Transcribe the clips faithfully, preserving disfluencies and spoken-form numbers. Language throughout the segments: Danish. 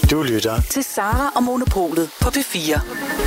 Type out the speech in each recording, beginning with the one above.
Du lytter til Sara og Monopolet på P fire.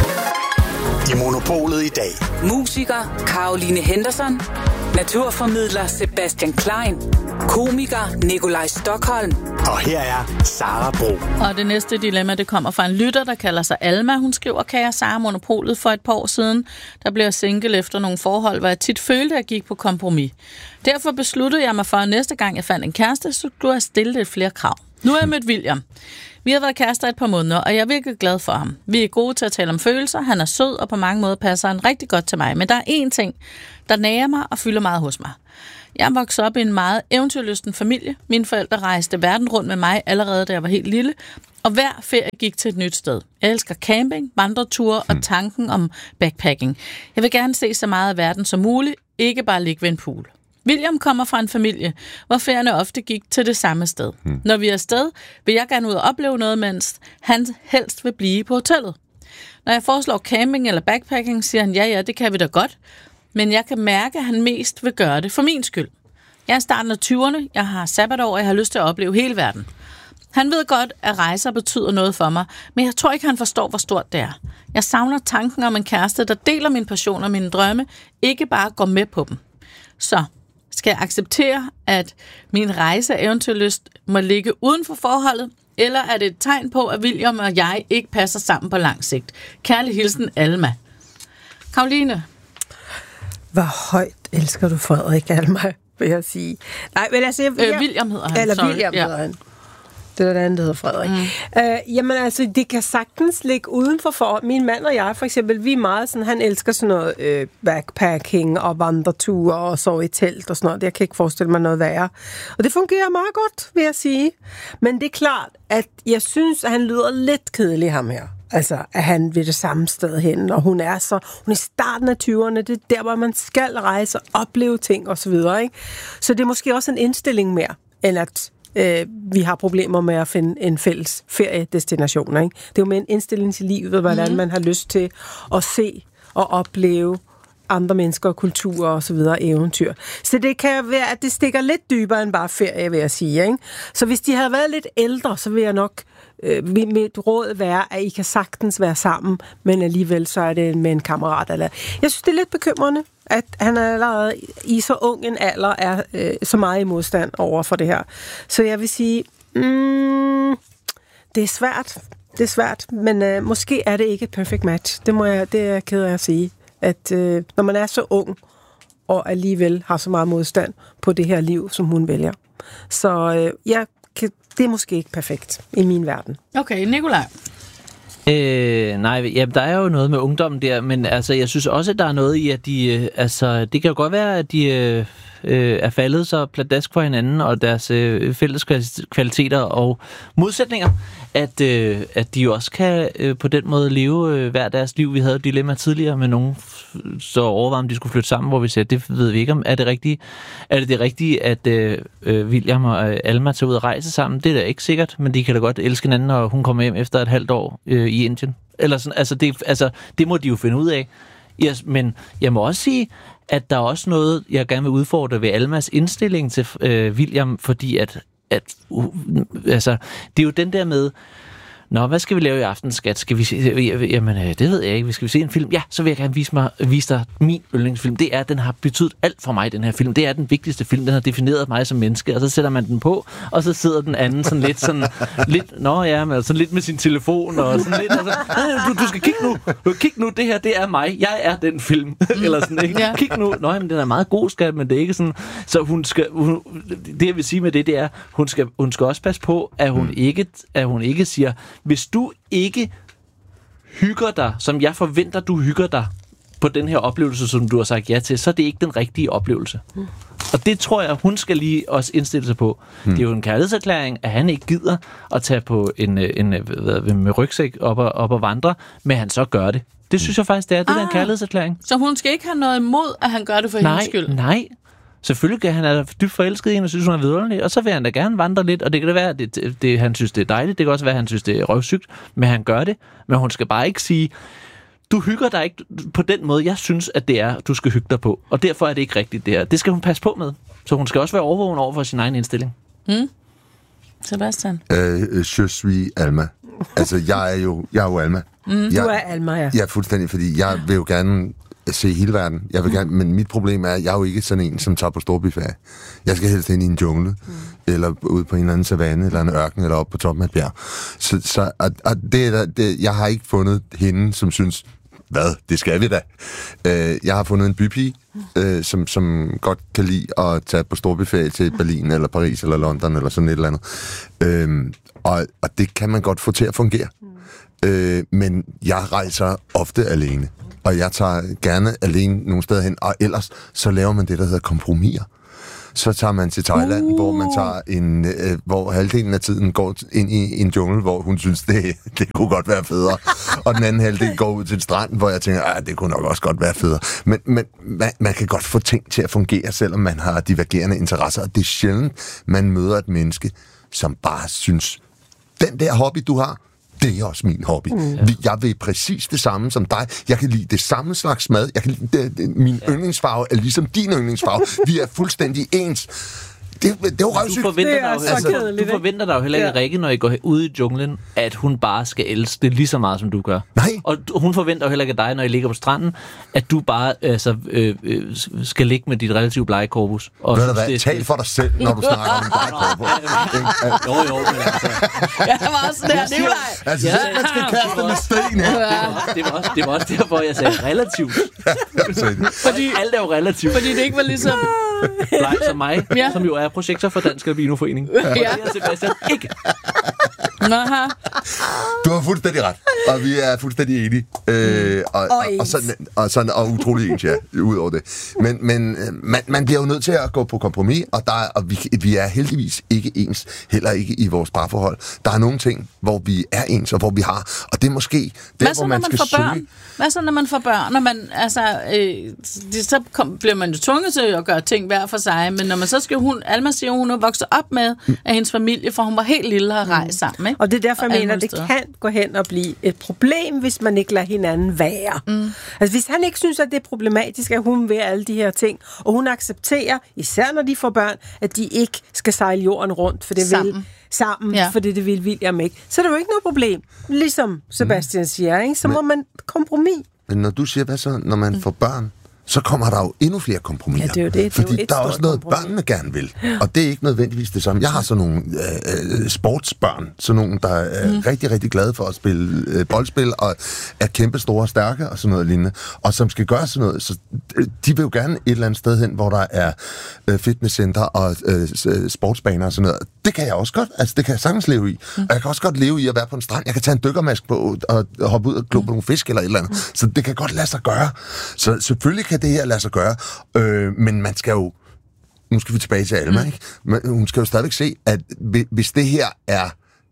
I Monopolet i dag. Musiker Caroline Henderson. Naturformidler Sebastian Klein. Komiker Nikolaj Stokholm. Og her er Sara Bro. Og det næste dilemma, det kommer fra en lytter, der kalder sig Alma. Hun skriver, kære Sara, Monopolet for et par år siden, der blev jeg single efter nogle forhold, hvor jeg tit følte, at jeg gik på kompromis. Derfor besluttede jeg mig for, at næste gang jeg fandt en kæreste, så skulle jeg stille lidt flere krav. Nu er jeg mødt William. Vi har været kærester et par måneder, og jeg er virkelig glad for ham. Vi er gode til at tale om følelser, han er sød, og på mange måder passer han rigtig godt til mig. Men der er én ting, der nager mig og fylder meget hos mig. Jeg er vokset op i en meget eventyrlysten familie. Mine forældre rejste verden rundt med mig allerede, da jeg var helt lille, og hver ferie gik til et nyt sted. Jeg elsker camping, vandreture og tanken om backpacking. Jeg vil gerne se så meget af verden som muligt, ikke bare ligge ved en pool. William kommer fra en familie, hvor ferierne ofte gik til det samme sted. Hmm. Når vi er afsted, vil jeg gerne ud og opleve noget, mens han helst vil blive på hotellet. Når jeg foreslår camping eller backpacking, siger han, ja, ja, det kan vi da godt. Men jeg kan mærke, at han mest vil gøre det for min skyld. Jeg er i starten af tyverne, jeg har sabbatår, og jeg har lyst til at opleve hele verden. Han ved godt, at rejser betyder noget for mig, men jeg tror ikke, han forstår, hvor stort det er. Jeg savner tanken om en kæreste, der deler min passion og mine drømme, ikke bare går med på dem. Så skal jeg acceptere, at min rejse af eventyrlyst må ligge uden for forholdet, eller er det et tegn på, at William og jeg ikke passer sammen på lang sigt? Kærlig hilsen, Alma. Caroline. Hvor højt elsker du Frederik, Alma, vil jeg sige. Nej, men altså... Jeg, øh, William hedder han. Eller sorry. William ja. hedder han. Det er det andet, der hedder Frederik. Mm. Øh, jamen altså, det kan sagtens ligge uden for forhold. Min mand og jeg, for eksempel, vi er meget sådan, han elsker sådan noget øh, backpacking og vandreture og sove i telt og sådan noget. Jeg kan ikke forestille mig noget værre. Og det fungerer meget godt, vil jeg sige. Men det er klart, at jeg synes, at han lyder lidt kedelig, ham her. Altså, at han vil det samme sted hen, og hun er så, hun er i starten af tyverne, det er der, hvor man skal rejse og opleve ting og så videre, ikke? Så det er måske også en indstilling mere, end at øh, vi har problemer med at finde en fælles feriedestination, ikke? Det er jo med en indstilling til livet, hvordan mm-hmm. man har lyst til at se og opleve andre mennesker og kulturer og så videre, eventyr. Så det kan være, at det stikker lidt dybere end bare ferie, vil jeg sige, ikke? Så hvis de havde været lidt ældre, så vil jeg nok øh, mit råd være, at I kan sagtens være sammen, men alligevel så er det med en kammerat. Eller jeg synes, det er lidt bekymrende, at han allerede i så ung en alder er øh, så meget i modstand over for det her. Så jeg vil sige, mm, det er svært. Det er svært, men øh, måske er det ikke et perfect match. Det, må jeg, det er jeg ked af at sige. At øh, når man er så ung, og alligevel har så meget modstand på det her liv, som hun vælger. Så øh, ja, det er måske ikke perfekt i min verden. Okay, Nikolaj. Øh, nej, ja, der er jo noget med ungdommen der, men altså, jeg synes også, at der er noget i, at de, øh, altså, det kan jo godt være, at de øh, øh, er faldet så pladask for hinanden, og deres øh, fælles kvaliteter og modsætninger, at, øh, at de jo også kan øh, på den måde leve øh, hver deres liv. Vi havde et dilemma tidligere med nogen, så overvejede om de skulle flytte sammen, hvor vi siger, det ved vi ikke om. Er det rigtige, er det, det rigtige, at øh, William og Alma tager ud og rejse sammen? Det er da ikke sikkert, men de kan da godt elske hinanden, og hun kommer hjem efter et halvt år øh, i Indien. Eller sådan, altså, det, altså, det må de jo finde ud af. Yes, men jeg må også sige, at der er også noget, jeg gerne vil udfordre ved Almas indstilling til øh, William, fordi at, at uh, altså, det er jo den der med, nå, hvad skal vi lave i aften, skat? Skal vi se, jamen, det ved jeg ikke. Vi skal vi se en film? Ja, så vil jeg gerne vise, mig, vise dig min yndlingsfilm. Det er, den har betydet alt for mig, den her film. Det er den vigtigste film. Den har defineret mig som menneske. Og så sætter man den på, og så sidder den anden sådan lidt sådan, lidt, nå ja, men sådan lidt med sin telefon, og sådan lidt, altså, du, du skal kigge nu. Du, kig nu, det her, det er mig. Jeg er den film. Eller sådan, ikke? Ja. Kig nu. Nå, men den er meget god, skat, men det er ikke sådan. Så hun skal, hun, det jeg vil sige med det, det er, hun skal, hun skal også passe på, at hun, mm. ikke, at hun ikke siger, hvis du ikke hygger dig, som jeg forventer, du hygger dig på den her oplevelse, som du har sagt ja til, så er det ikke den rigtige oplevelse. Mm. Og det tror jeg, hun skal lige også indstille sig på. Mm. Det er jo en kærlighedserklæring, at han ikke gider at tage på en, en, en med rygsæk op og, op og vandre, men han så gør det. Det synes jeg faktisk, det er. Det ah, er en kærlighedserklæring. Så hun skal ikke have noget imod, at han gør det for nej, hendes skyld? Nej, selvfølgelig kan han er dybt forelsket i hende og synes, hun er vidunderlig, og så vil han da gerne vandre lidt, og det kan det være, at det, det, det, han synes, det er dejligt, det kan også være, at han synes, det er røvsygt, men han gør det, men hun skal bare ikke sige, du hygger dig ikke på den måde, jeg synes, at det er, du skal hygge dig på, og derfor er det ikke rigtigt det her. Det skal hun passe på med, så hun skal også være overvågen over for sin egen indstilling. Mm. Sebastian? Uh, je suis Alma. Altså, jeg er jo, jeg er jo Alma. Mm, jeg, du er Alma, ja. Jeg er fuldstændig, fordi jeg vil jo gerne se hele verden. Jeg vil gerne, men mit problem er, at jeg er jo ikke sådan en, som tager på storbyferie. Jeg skal helst ind i en jungle, mm. eller ud på en eller anden savanne, eller en ørken, eller op på toppen af et bjerg. Så, så og, og det er der, det, jeg har ikke fundet hende, som synes, hvad, det skal vi da. Øh, jeg har fundet en bypige, øh, som, som godt kan lide at tage på storbyferie til Berlin, eller Paris, eller London, eller sådan et eller andet. Øh, og, og det kan man godt få til at fungere. Mm. Øh, men jeg rejser ofte alene. Og jeg tager gerne alene nogle steder hen, og ellers så laver man det, der hedder kompromiser. Så tager man til Thailand, uh. hvor man tager en, øh, hvor halvdelen af tiden går ind i en jungle, hvor hun synes, det, det kunne godt være federe. Og den anden halvdel går ud til en strand, hvor jeg tænker, ah, det kunne nok også godt være federe. Men, men man, man kan godt få ting til at fungere, selvom man har divergerende interesser. Og det er sjældent, man møder et menneske, som bare synes, den der hobby, du har, det er også min hobby. Mm. Jeg vil præcis det samme som dig. Jeg kan lide det samme slags mad. Jeg kan lide, det, det, min ja. yndlingsfarve er ligesom din yndlingsfarve. Vi er fuldstændig ens. Det, det er jo røvsygt. Du forventer, det er dig, jo, altså, kedeligt, du forventer dig jo heller ikke, ja. Rikke, når I går ud i junglen, at hun bare skal elske det lige så meget, som du gør. Nej. Og hun forventer jo heller ikke af dig, når I ligger på stranden, at du bare altså, øh, øh, skal ligge med dit relativt blege korpus. Og Ved du hvad, tal for dig selv, når du snakker om en blege korpus. Jo, jo, men altså... Ja, det var også der, Nikolaj. Altså, ja, man skal kaste med sten her. Det var, også, det, var også, det var også derfor, jeg sagde relativt. Fordi, alt er jo relativt. Fordi det ikke var ligesom... Bleg som mig, ja. Som jo er projekter for Dansk Albinoforening. Ja. Og det er Sebastian ikke. Aha. Du har fuldstændig ret, og vi er fuldstændig enige. Øh, og, og, og, sådan, og, sådan, og utrolig ens, ja, ud over det. Men, men man, man bliver jo nødt til at gå på kompromis, og, der, og vi, vi er heldigvis ikke ens, heller ikke i vores parforhold. Der er nogle ting, hvor vi er ens, og hvor vi har, og det er måske der, hvad så, hvor man, man skal får børn? søge. Hvad så, når man får børn? Når man, altså, øh, det, så kom, bliver man jo tvunget til at gøre ting hver for sig, men når man så skal hun, Alma siger, hun er vokset op med af hendes familie, for hun var helt lille og har rejst sammen, ikke? Og det er derfor, jeg mener, at det steder. kan gå hen og blive et problem, hvis man ikke lader hinanden være. Mm. Altså, hvis han ikke synes, at det er problematisk, at hun vil alle de her ting, og hun accepterer, især når de får børn, at de ikke skal sejle jorden rundt, for det sammen. vil sammen, Ja. for det, det vil William ikke. Så er der jo ikke noget problem. Ligesom Sebastian mm. siger, ikke? Så men, må man kompromis. Men når du siger, hvad så, når man mm. får børn, så kommer der jo endnu flere kompromiser. Ja, det er jo det. Det er fordi jo der er også noget, kompromis. børnene gerne vil. Og det er ikke nødvendigvis det samme. Jeg har sådan nogle øh, sportsbørn, sådan nogle, der er mm. rigtig, rigtig glade for at spille øh, boldspil, og er kæmpe store og stærke, og sådan noget lignende. Og som skal gøre sådan noget, så de vil jo gerne et eller andet sted hen, hvor der er øh, fitnesscenter og øh, sportsbaner og sådan noget. Det kan jeg også godt. Altså, det kan jeg sagtens leve i. Mm. Og jeg kan også godt leve i at være på en strand. Jeg kan tage en dykkermask på og hoppe ud og glo på nogle fisk eller et eller andet. Mm. Så det kan godt lade sig gøre. Så selvfølgelig kan det her lade sig gøre. Øh, men man skal jo... Nu skal vi tilbage til Alma, mm. ikke? Men hun skal jo stadigvæk se, at hvis det her er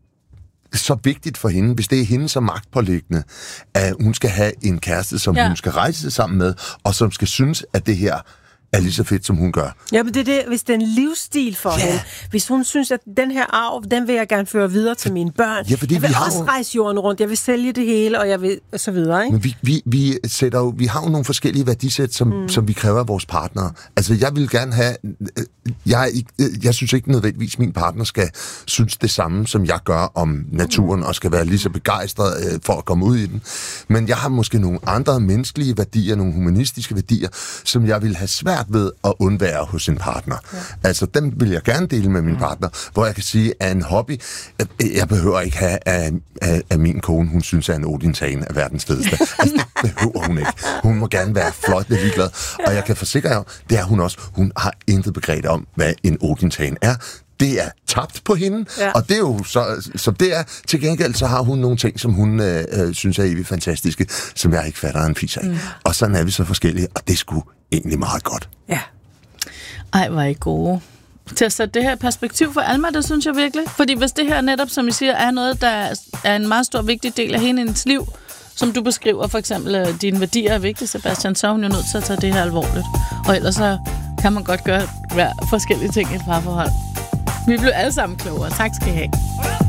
så vigtigt for hende, hvis det er hende som magtpåliggende, at hun skal have en kæreste, som ja. hun skal rejse sammen med, og som skal synes, at det her er lige så fedt, som hun gør. Ja, men det er det, hvis det er en livsstil for ja. hende. Hvis hun synes, at den her arv, den vil jeg gerne føre videre til mine børn. Ja, fordi jeg vil vi har også jo... rejse jorden rundt, jeg vil sælge det hele, og jeg vil, og så videre, ikke? Men vi, vi, vi, sætter jo, vi har jo nogle forskellige værdisæt, som, mm. som vi kræver af vores partnere. Altså, jeg vil gerne have... Jeg, jeg synes ikke nødvendigvis, min partner skal synes det samme, som jeg gør om naturen, og skal være lige så begejstret øh, for at komme ud i den. Men jeg har måske nogle andre menneskelige værdier, nogle humanistiske værdier, som jeg vil have svært ved at undvære hos en partner. Ja. Altså, dem vil jeg gerne dele med min partner, hvor jeg kan sige, at en hobby, jeg behøver ikke have, at, at, at min kone, hun synes, at en Odin-tagen er verdens fedeste. Altså, det behøver hun ikke. Hun må gerne være fløjtende ligeglad. Og jeg kan forsikre jer, det er hun også. Hun har intet begreb om, hvad en Odin-tagen er. Det er tabt på hende, ja. Og det er jo så, som det er. Til gengæld så har hun nogle ting, som hun øh, øh, synes er evigt fantastiske, som jeg ikke fatter en fis af. Mm. Og sådan er vi så forskellige, og det er sgu egentlig meget godt. Ja. Ej, hvor er I gode. Til at sætte det her perspektiv for Alma, det synes jeg virkelig. Fordi hvis det her netop, som I siger, er noget, der er en meget stor, vigtig del af hendes liv, som du beskriver, for eksempel, at dine værdier er vigtige, Sebastian, så er hun jo nødt til at tage det her alvorligt. Og ellers så kan man godt gøre hver forskellige ting i et parforhold. Vi blev alle sammen klogere. Tak skal I have.